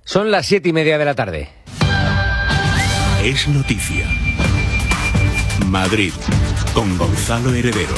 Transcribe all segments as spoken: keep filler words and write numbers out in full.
Son las siete y media de la tarde. Es noticia. Madrid, con Gonzalo Heredero.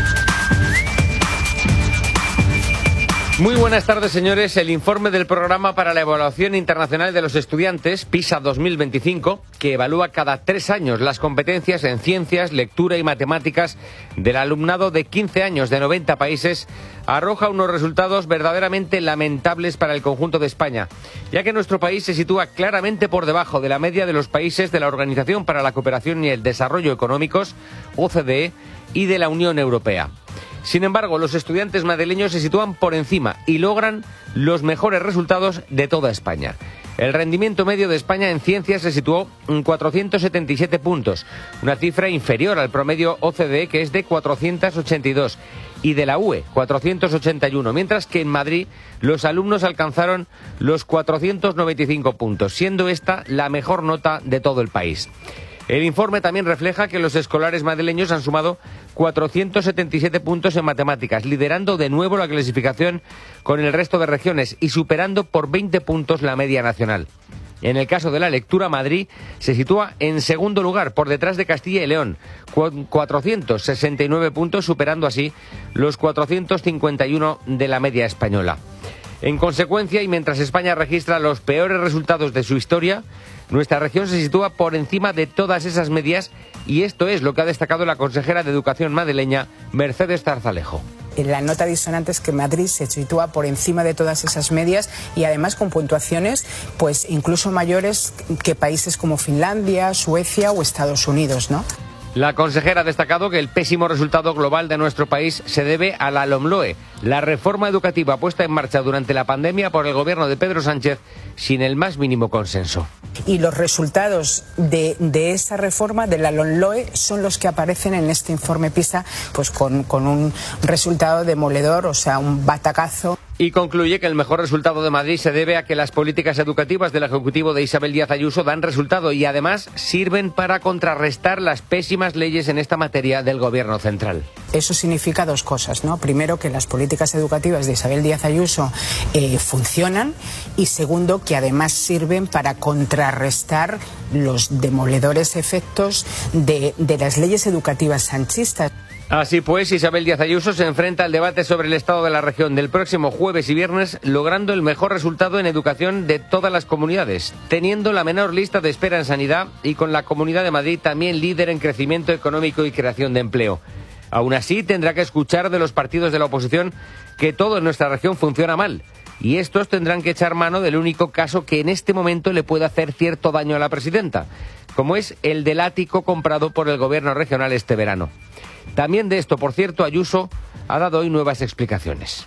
Muy buenas tardes, señores. El informe del Programa para la Evaluación Internacional de los Estudiantes, PISA dos mil veinticinco, que evalúa cada tres años las competencias en ciencias, lectura y matemáticas del alumnado de quince años de noventa países, arroja unos resultados verdaderamente lamentables para el conjunto de España, ya que nuestro país se sitúa claramente por debajo de la media de los países de la Organización para la Cooperación y el Desarrollo Económicos, O C D E, y de la Unión Europea. Sin embargo, los estudiantes madrileños se sitúan por encima y logran los mejores resultados de toda España. El rendimiento medio de España en ciencias se situó en cuatrocientos setenta y siete puntos, una cifra inferior al promedio O C D E, que es de cuatrocientos ochenta y dos, y de la U E, cuatrocientos ochenta y uno, mientras que en Madrid los alumnos alcanzaron los cuatrocientos noventa y cinco puntos, siendo esta la mejor nota de todo el país. El informe también refleja que los escolares madrileños han sumado cuatrocientos setenta y siete puntos en matemáticas, liderando de nuevo la clasificación con el resto de regiones y superando por veinte puntos la media nacional. En el caso de la lectura, Madrid se sitúa en segundo lugar, por detrás de Castilla y León, con cuatrocientos sesenta y nueve puntos, superando así los cuatrocientos cincuenta y uno de la media española. En consecuencia, y mientras España registra los peores resultados de su historia, nuestra región se sitúa por encima de todas esas medias, y esto es lo que ha destacado la consejera de Educación madrileña, Mercedes Zarzalejo. La nota disonante es que Madrid se sitúa por encima de todas esas medias y además con puntuaciones pues incluso mayores que países como Finlandia, Suecia o Estados Unidos, ¿no? La consejera ha destacado que el pésimo resultado global de nuestro país se debe a la LOMLOE, la reforma educativa puesta en marcha durante la pandemia por el gobierno de Pedro Sánchez sin el más mínimo consenso. Y los resultados de, de esa reforma, de la LOMLOE, son los que aparecen en este informe PISA, pues con, con un resultado demoledor, o sea, un batacazo. Y concluye que el mejor resultado de Madrid se debe a que las políticas educativas del Ejecutivo de Isabel Díaz Ayuso dan resultado y además sirven para contrarrestar las pésimas leyes en esta materia del Gobierno central. Eso significa dos cosas, ¿no? Primero, que las políticas educativas de Isabel Díaz Ayuso eh, funcionan, y segundo, que además sirven para contrarrestar los demoledores efectos de, de las leyes educativas sanchistas. Así pues, Isabel Díaz Ayuso se enfrenta al debate sobre el estado de la región del próximo jueves y viernes, logrando el mejor resultado en educación de todas las comunidades, teniendo la menor lista de espera en sanidad y con la Comunidad de Madrid también líder en crecimiento económico y creación de empleo. Aún así, tendrá que escuchar de los partidos de la oposición que todo en nuestra región funciona mal, y estos tendrán que echar mano del único caso que en este momento le puede hacer cierto daño a la presidenta, como es el del ático comprado por el gobierno regional este verano. También de esto, por cierto, Ayuso ha dado hoy nuevas explicaciones.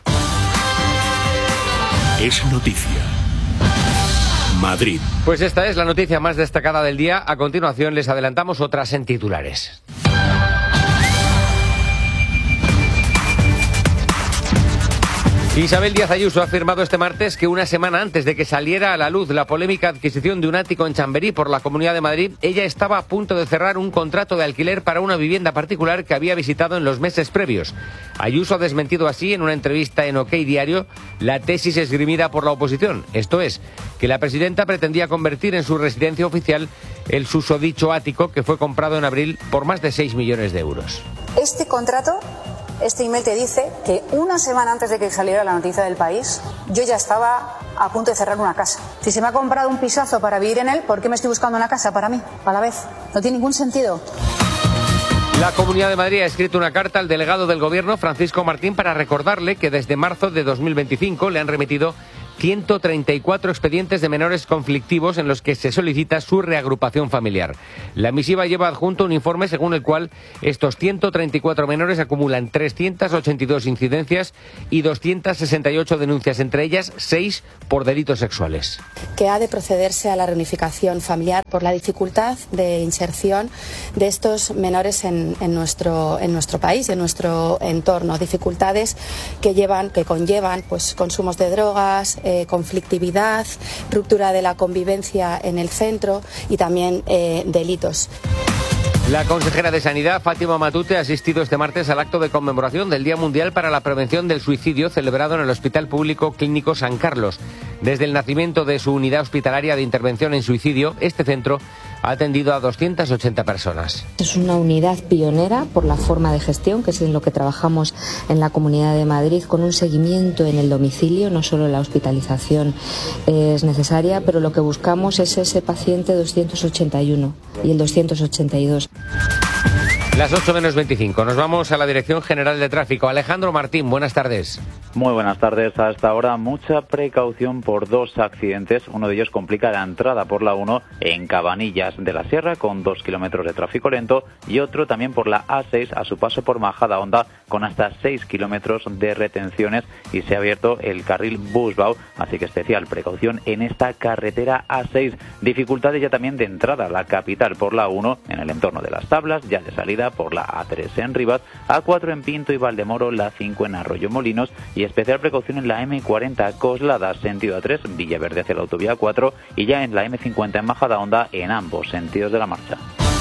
Es noticia. Madrid. Pues esta es la noticia más destacada del día. A continuación les adelantamos otras en titulares. Isabel Díaz Ayuso ha afirmado este martes que una semana antes de que saliera a la luz la polémica adquisición de un ático en Chamberí por la Comunidad de Madrid, ella estaba a punto de cerrar un contrato de alquiler para una vivienda particular que había visitado en los meses previos. Ayuso ha desmentido así en una entrevista en OK Diario la tesis esgrimida por la oposición, esto es, que la presidenta pretendía convertir en su residencia oficial el susodicho ático que fue comprado en abril por más de seis millones de euros. Este contrato... Este email te dice que una semana antes de que saliera la noticia del País, yo ya estaba a punto de cerrar una casa. Si se me ha comprado un pisazo para vivir en él, ¿por qué me estoy buscando una casa para mí, a la vez? No tiene ningún sentido. La Comunidad de Madrid ha escrito una carta al delegado del Gobierno, Francisco Martín, para recordarle que desde marzo de dos mil veinticinco le han remitido ciento treinta y cuatro expedientes de menores conflictivos en los que se solicita su reagrupación familiar. La misiva lleva adjunto un informe según el cual estos ciento treinta y cuatro menores acumulan trescientas ochenta y dos incidencias y doscientas sesenta y ocho denuncias, entre ellas seis por delitos sexuales. Que ha de procederse a la reunificación familiar por la dificultad de inserción de estos menores en, en, nuestro, en nuestro país, en nuestro entorno. Dificultades que llevan, que conllevan pues, consumos de drogas, eh, conflictividad, ruptura de la convivencia en el centro y también eh, delitos. La consejera de Sanidad, Fátima Matute, ha asistido este martes al acto de conmemoración del Día Mundial para la Prevención del Suicidio celebrado en el Hospital Público Clínico San Carlos. Desde el nacimiento de su unidad hospitalaria de intervención en suicidio, este centro ha atendido a doscientas ochenta personas. Es una unidad pionera por la forma de gestión, que es en lo que trabajamos en la Comunidad de Madrid, con un seguimiento en el domicilio. No solo la hospitalización es necesaria, pero lo que buscamos es ese paciente doscientos ochenta y uno y el doscientos ochenta y dos. Las ocho menos veinticinco. Nos vamos a la Dirección General de Tráfico. Alejandro Martín, buenas tardes. Muy buenas tardes. Hasta ahora mucha precaución por dos accidentes. Uno de ellos complica la entrada por la uno en Cabanillas de la Sierra con dos kilómetros de tráfico lento y otro también por la A seis a su paso por Majadahonda con hasta seis kilómetros de retenciones y se ha abierto el carril Busbau. Así que especial precaución en esta carretera A seis. Dificultades ya también de entrada a la capital por la uno en el entorno de las Tablas, ya de salida por la A tres en Rivas, A cuatro en Pinto y Valdemoro, la cinco en Arroyo Molinos y especial precaución en la eme cuarenta Coslada, sentido A tres, Villaverde hacia la autovía cuatro y ya en la eme cincuenta en Majadahonda en ambos sentidos de la marcha.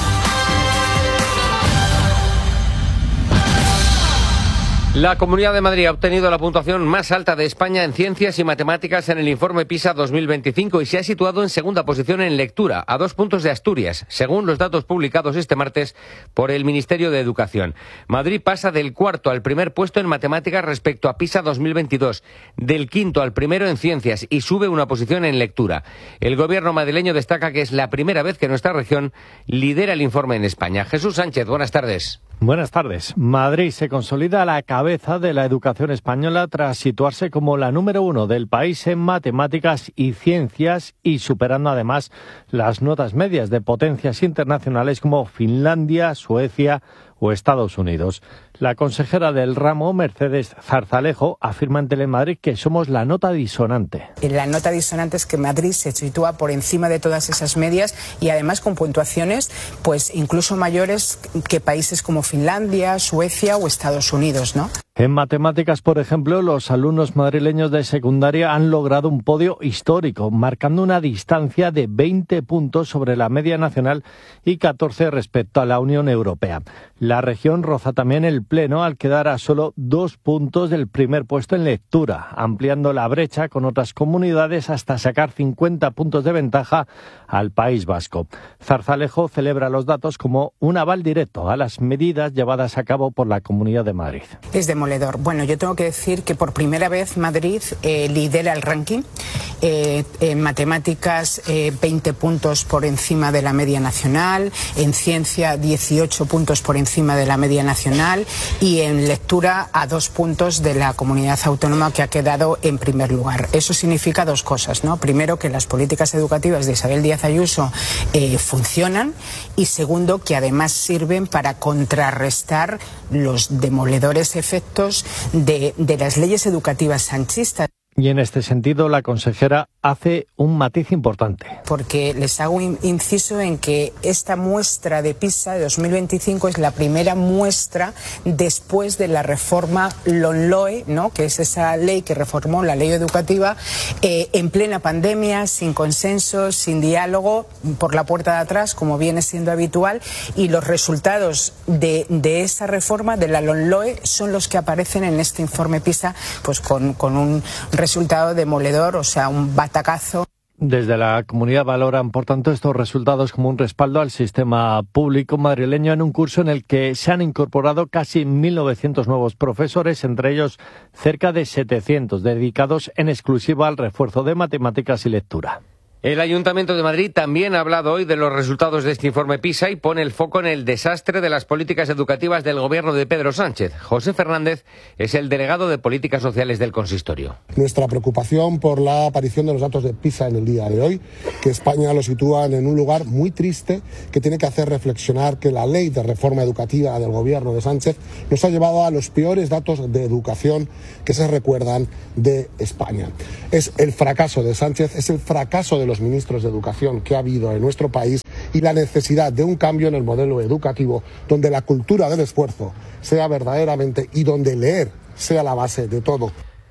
La Comunidad de Madrid ha obtenido la puntuación más alta de España en ciencias y matemáticas en el informe PISA dos mil veinticinco y se ha situado en segunda posición en lectura, a dos puntos de Asturias, según los datos publicados este martes por el Ministerio de Educación. Madrid pasa del cuarto al primer puesto en matemáticas respecto a PISA dos mil veintidós, del quinto al primero en ciencias y sube una posición en lectura. El gobierno madrileño destaca que es la primera vez que nuestra región lidera el informe en España. Jesús Sánchez, buenas tardes. Buenas tardes. Madrid se consolida a la cabeza de la educación española tras situarse como la número uno del país en matemáticas y ciencias y superando además las notas medias de potencias internacionales como Finlandia, Suecia o Estados Unidos. La consejera del ramo, Mercedes Zarzalejo, afirma en Telemadrid que somos la nota disonante. La nota disonante es que Madrid se sitúa por encima de todas esas medias y además con puntuaciones pues incluso mayores que países como Finlandia, Suecia o Estados Unidos, ¿no? En matemáticas, por ejemplo, los alumnos madrileños de secundaria han logrado un podio histórico, marcando una distancia de veinte puntos sobre la media nacional y catorce respecto a la Unión Europea. La región roza también el pleno al quedar a solo dos puntos del primer puesto en lectura, ampliando la brecha con otras comunidades hasta sacar cincuenta puntos de ventaja al País Vasco. Zarzalejo celebra los datos como un aval directo a las medidas llevadas a cabo por la Comunidad de Madrid. Es demoledor. Bueno, yo tengo que decir que por primera vez Madrid eh, lidera el ranking. Eh, en matemáticas, eh, veinte puntos por encima de la media nacional, en ciencia, dieciocho puntos por encima de la media nacional y en lectura a dos puntos de la comunidad autónoma que ha quedado en primer lugar. Eso significa dos cosas, ¿no? Primero, que las políticas educativas de Isabel Díaz Ayuso eh, funcionan y segundo, que además sirven para contrarrestar los demoledores efectos de, de las leyes educativas sanchistas. Y en este sentido, la consejera hace un matiz importante. Porque les hago un inciso en que esta muestra de PISA de dos mil veinticinco es la primera muestra después de la reforma LOMLOE, ¿no?, que es esa ley que reformó la ley educativa eh, en plena pandemia, sin consenso, sin diálogo, por la puerta de atrás, como viene siendo habitual, y los resultados de, de esa reforma, de la LOMLOE, son los que aparecen en este informe PISA, pues con, con un resultado demoledor, o sea, un batacazo. Desde la comunidad valoran, por tanto, estos resultados como un respaldo al sistema público madrileño en un curso en el que se han incorporado casi mil novecientos nuevos profesores, entre ellos cerca de setecientos dedicados en exclusiva al refuerzo de matemáticas y lectura. El Ayuntamiento de Madrid también ha hablado hoy de los resultados de este informe PISA y pone el foco en el desastre de las políticas educativas del gobierno de Pedro Sánchez. José Fernández es el delegado de Políticas Sociales del consistorio. Nuestra preocupación por la aparición de los datos de PISA en el día de hoy, que España lo sitúan en un lugar muy triste, que tiene que hacer reflexionar que la ley de reforma educativa del gobierno de Sánchez nos ha llevado a los peores datos de educación que se recuerdan de España. Es el fracaso de Sánchez, es el fracaso de los ministros de educación que ha habido en nuestro país y la necesidad de un cambio en el modelo educativo donde la cultura del esfuerzo sea verdaderamente y donde leer sea la base de todo.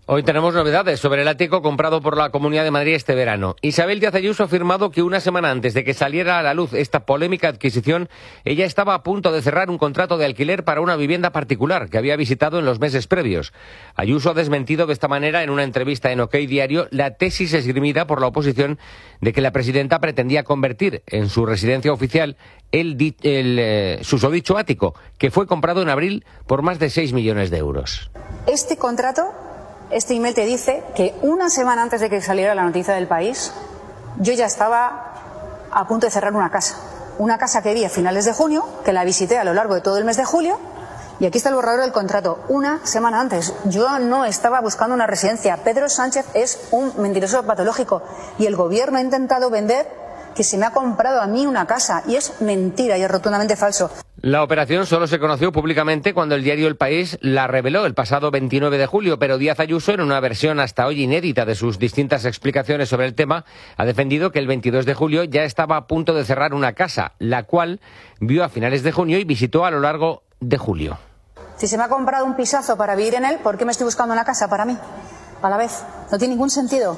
Hoy tenemos novedades sobre el ático comprado por la Comunidad de Madrid este verano. Isabel Díaz Ayuso ha afirmado que una semana antes de que saliera a la luz esta polémica adquisición, ella estaba a punto de cerrar un contrato de alquiler para una vivienda particular que había visitado en los meses previos. Ayuso ha desmentido de esta manera en una entrevista en OK Diario la tesis esgrimida por la oposición de que la presidenta pretendía convertir en su residencia oficial el, el eh, susodicho ático, que fue comprado en abril por más de seis millones de euros. Este contrato... Este email te dice que una semana antes de que saliera la noticia del País, yo ya estaba a punto de cerrar una casa. Una casa que vi a finales de junio, que la visité a lo largo de todo el mes de julio, y aquí está el borrador del contrato. Una semana antes. Yo no estaba buscando una residencia. Pedro Sánchez es un mentiroso patológico y el gobierno ha intentado vender que se me ha comprado a mí una casa, y es mentira y es rotundamente falso. La operación solo se conoció públicamente cuando el diario El País la reveló el pasado veintinueve de julio, pero Díaz Ayuso, en una versión hasta hoy inédita de sus distintas explicaciones sobre el tema, ha defendido que el veintidós de julio ya estaba a punto de cerrar una casa, la cual vio a finales de junio y visitó a lo largo de julio. Si se me ha comprado un pisazo para vivir en él, ¿por qué me estoy buscando una casa para mí? A la vez. No tiene ningún sentido.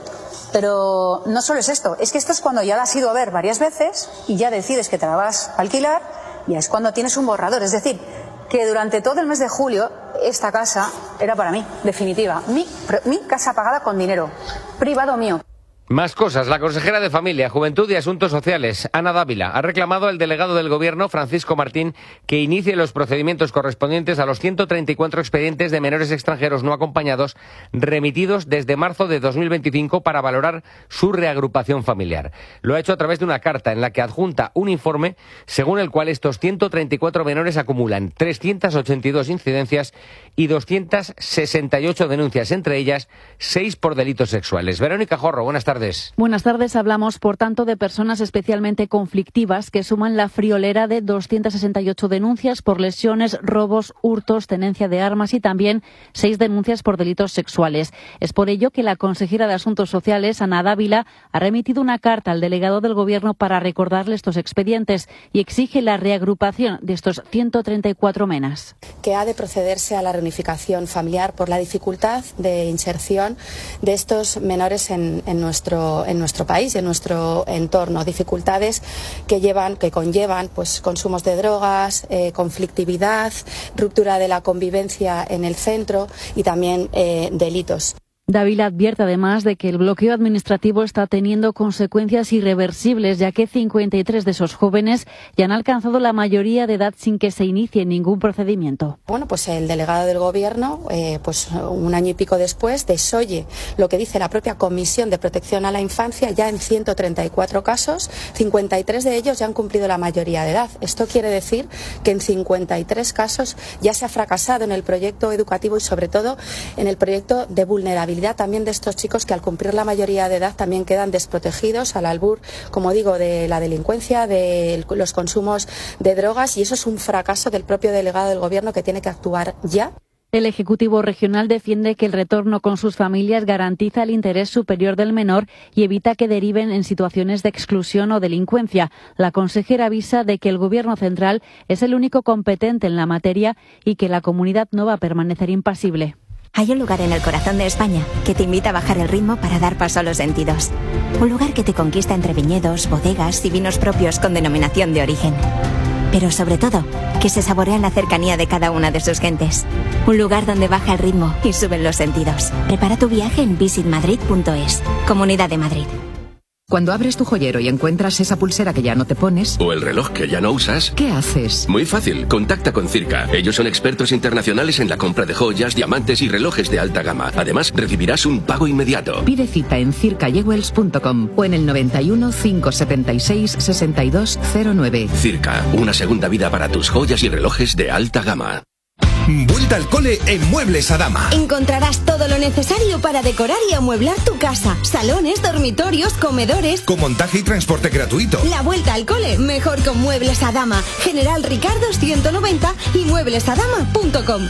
Pero no solo es esto, es que esto es cuando ya la has ido a ver varias veces y ya decides que te la vas a alquilar, y es cuando tienes un borrador. Es decir, que durante todo el mes de julio esta casa era para mí, definitiva. Mi, mi casa pagada con dinero, privado mío. Más cosas. La consejera de Familia, Juventud y Asuntos Sociales, Ana Dávila, ha reclamado al delegado del Gobierno, Francisco Martín, que inicie los procedimientos correspondientes a los ciento treinta y cuatro expedientes de menores extranjeros no acompañados remitidos desde marzo de dos mil veinticinco para valorar su reagrupación familiar. Lo ha hecho a través de una carta en la que adjunta un informe según el cual estos ciento treinta y cuatro menores acumulan trescientas ochenta y dos incidencias y doscientas sesenta y ocho denuncias, entre ellas seis por delitos sexuales. Verónica Jorro, buenas tardes. Buenas tardes. Hablamos, por tanto, de personas especialmente conflictivas que suman la friolera de doscientas sesenta y ocho denuncias por lesiones, robos, hurtos, tenencia de armas y también seis denuncias por delitos sexuales. Es por ello que la consejera de Asuntos Sociales, Ana Dávila, ha remitido una carta al delegado del Gobierno para recordarle estos expedientes y exige la reagrupación de estos ciento treinta y cuatro menas. Que ha de procederse a la reunificación familiar por la dificultad de inserción de estos menores en, en nuestro en nuestro país y en nuestro entorno, dificultades que llevan, que conllevan pues consumos de drogas, eh, conflictividad, ruptura de la convivencia en el centro y también eh, delitos. Dávila advierte además de que el bloqueo administrativo está teniendo consecuencias irreversibles, ya que cincuenta y tres de esos jóvenes ya han alcanzado la mayoría de edad sin que se inicie ningún procedimiento. Bueno, pues el delegado del Gobierno, eh, pues un año y pico después, desoye lo que dice la propia Comisión de Protección a la Infancia ya en ciento treinta y cuatro casos, cincuenta y tres de ellos ya han cumplido la mayoría de edad. Esto quiere decir que en cincuenta y tres casos ya se ha fracasado en el proyecto educativo y sobre todo en el proyecto de vulnerabilidad también de estos chicos que al cumplir la mayoría de edad también quedan desprotegidos al albur, como digo, de la delincuencia, de los consumos de drogas, y eso es un fracaso del propio delegado del Gobierno que tiene que actuar ya. El Ejecutivo Regional defiende que el retorno con sus familias garantiza el interés superior del menor y evita que deriven en situaciones de exclusión o delincuencia. La consejera avisa de que el Gobierno central es el único competente en la materia y que la comunidad no va a permanecer impasible. Hay un lugar en el corazón de España que te invita a bajar el ritmo para dar paso a los sentidos. Un lugar que te conquista entre viñedos, bodegas y vinos propios con denominación de origen. Pero sobre todo, que se saborea en la cercanía de cada una de sus gentes. Un lugar donde baja el ritmo y suben los sentidos. Prepara tu viaje en visit madrid punto es. Comunidad de Madrid. Cuando abres tu joyero y encuentras esa pulsera que ya no te pones... o el reloj que ya no usas... ¿qué haces? Muy fácil, contacta con Circa. Ellos son expertos internacionales en la compra de joyas, diamantes y relojes de alta gama. Además, recibirás un pago inmediato. Pide cita en circa jewels punto com o en el noventa y uno, cinco setenta y seis, sesenta y dos cero nueve. Circa, una segunda vida para tus joyas y relojes de alta gama. Vuelta al cole en Muebles Adama. Encontrarás todo lo necesario para decorar y amueblar tu casa. Salones, dormitorios, comedores. Con montaje y transporte gratuito. La vuelta al cole, mejor con Muebles Adama. General Ricardo ciento noventa y muebles adama punto com.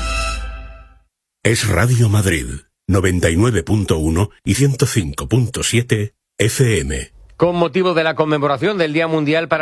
Es Radio Madrid, noventa y nueve punto uno y ciento cinco punto siete F M. Con motivo de la conmemoración del Día Mundial para